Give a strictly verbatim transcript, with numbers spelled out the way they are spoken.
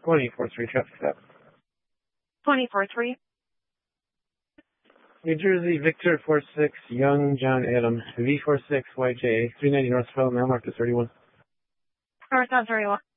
twenty-four three traffic stop. twenty-four three. New Jersey, Victor four six, Young John Adam, V four six Y J, three ninety North Spell, now marked as thirty-one. North on thirty-one.